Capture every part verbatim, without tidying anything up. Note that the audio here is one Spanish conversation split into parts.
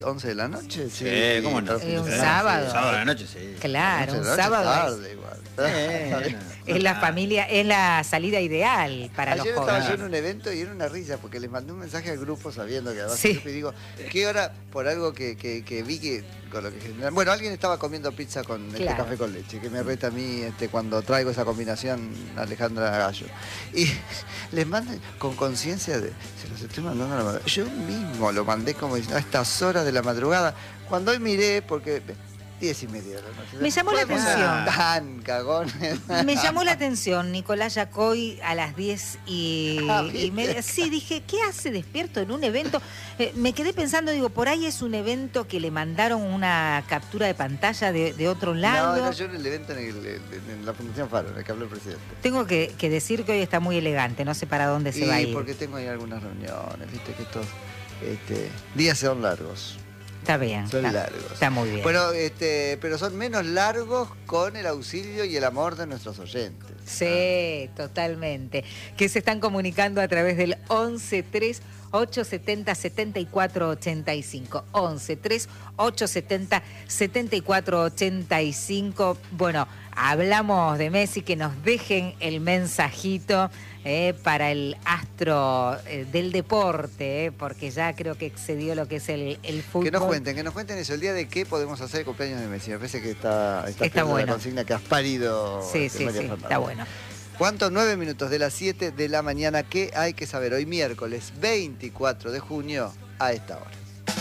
once de la noche, sí. Sí, ¿cómo no? Eh, un Sí, sábado. sí, sábado de la noche, sí. Claro, un Once de la noche sábado tarde, es, igual. Eh, es la familia, es la salida ideal para Ayer los estaba jóvenes. yo en un evento y era una risa porque les mandé un mensaje al grupo sabiendo que además Sí. y digo, ¿qué hora? Por algo que, que, que vi que con lo que generan. Bueno, alguien estaba comiendo pizza con este Claro. café con leche, que me reta a mí este, cuando traigo esa combinación Alejandra Gallo. Y les mando con conciencia de, se los estoy mandando a la madrugada. Yo mismo lo mandé como diciendo, a estas horas de la madrugada. Cuando hoy miré, porque diez y media de la noche. Me llamó la Podemos atención. ser Tan cagón. Me llamó la atención Nicolás Yacoy a las diez y, Ah, y media. Sí, dije, ¿qué hace despierto en un evento? Eh, me quedé pensando, digo, por ahí es un evento que le mandaron una captura de pantalla de, de otro lado. No, no, yo en el evento en, el- en la Fundación Faro, en el que habló el presidente. Tengo que, que decir que hoy está muy elegante, no sé para dónde se Y va a ir. porque tengo ahí algunas reuniones, viste que estos este, días son largos. Está bien. Son está, largos. Está muy bien. Bueno, este, pero son menos largos con el auxilio y el amor de nuestros oyentes. Sí, totalmente. Que se están comunicando a través del once tres ocho setenta setenta y cuatro ochenta y cinco. once tres ocho setenta setenta y cuatro ochenta y cinco. Bueno, hablamos de Messi, que nos dejen el mensajito eh, para el astro eh, del deporte, eh, porque ya creo que excedió lo que es el, el fútbol. Que nos cuenten, que nos cuenten eso, el día de qué podemos hacer el cumpleaños de Messi. Me parece que está, está, Está bueno. bueno. La consigna que has parido. Sí, este, sí, María sí, Fernanda. está bueno. ¿Cuántos? Nueve minutos de las siete de la mañana. ¿Qué hay que saber hoy miércoles veinticuatro de junio a esta hora?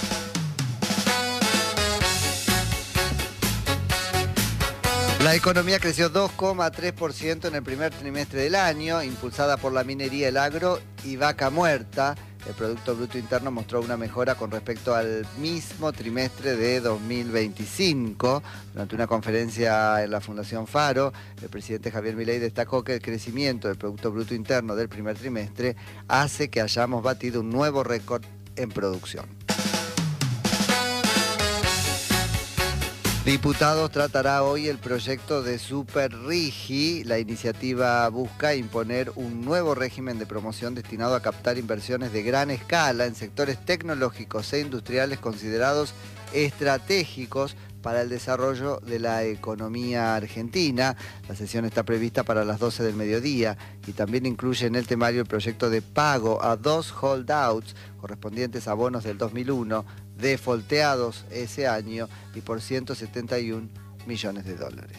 La economía creció dos coma tres por ciento en el primer trimestre del año, impulsada por la minería, el agro y vaca muerta. El Producto Bruto Interno mostró una mejora con respecto al mismo trimestre de dos mil veinticinco. Durante una conferencia en la Fundación Faro, el presidente Javier Milei destacó que el crecimiento del Producto Bruto Interno del primer trimestre hace que hayamos batido un nuevo récord en producción. Diputados tratará hoy el proyecto de Super Rigi. La iniciativa busca imponer un nuevo régimen de promoción destinado a captar inversiones de gran escala en sectores tecnológicos e industriales considerados estratégicos para el desarrollo de la economía argentina. La sesión está prevista para las doce del mediodía y también incluye en el temario el proyecto de pago a dos holdouts correspondientes a bonos del dos mil uno, defolteados ese año y por ciento setenta y un millones de dólares.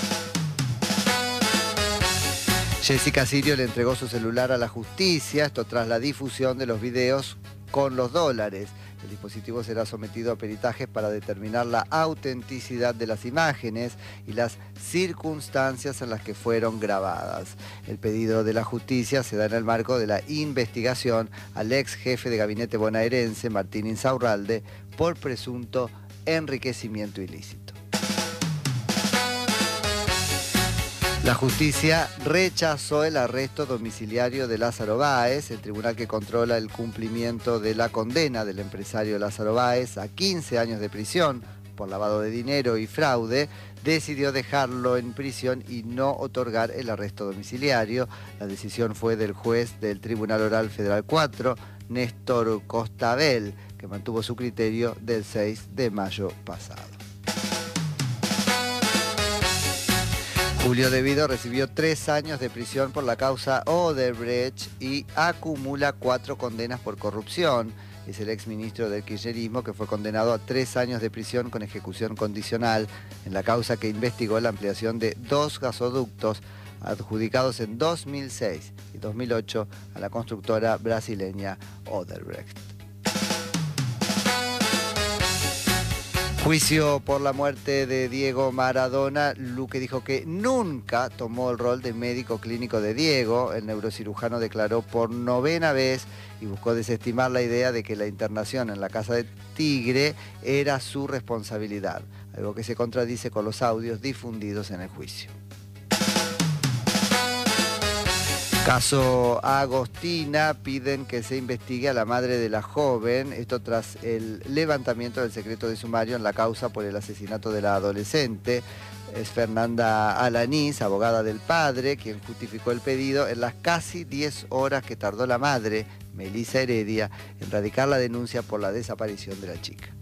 Jessica Sirio le entregó su celular a la justicia, esto tras la difusión de los videos con los dólares. El dispositivo será sometido a peritajes para determinar la autenticidad de las imágenes y las circunstancias en las que fueron grabadas. El pedido de la justicia se da en el marco de la investigación al ex jefe de gabinete bonaerense, Martín Insaurralde, por presunto enriquecimiento ilícito. La justicia rechazó el arresto domiciliario de Lázaro Báez. El tribunal que controla el cumplimiento de la condena del empresario Lázaro Báez a quince años de prisión por lavado de dinero y fraude, decidió dejarlo en prisión y no otorgar el arresto domiciliario. La decisión fue del juez del Tribunal Oral Federal cuatro, Néstor Costabel, que mantuvo su criterio del seis de mayo pasado. Julio De Vido recibió tres años de prisión por la causa Odebrecht y acumula cuatro condenas por corrupción. Es el exministro del kirchnerismo que fue condenado a tres años de prisión con ejecución condicional en la causa que investigó la ampliación de dos gasoductos adjudicados en dos mil seis y dos mil ocho a la constructora brasileña Odebrecht. Juicio por la muerte de Diego Maradona. Luque dijo que nunca tomó el rol de médico clínico de Diego. El neurocirujano declaró por novena vez y buscó desestimar la idea de que la internación en la Casa de Tigre era su responsabilidad, algo que se contradice con los audios difundidos en el juicio. Caso Agostina, piden que se investigue a la madre de la joven, esto tras el levantamiento del secreto de sumario en la causa por el asesinato de la adolescente. Es Fernanda Alanís, abogada del padre, quien justificó el pedido en las casi diez horas que tardó la madre, Melissa Heredia, en radicar la denuncia por la desaparición de la chica.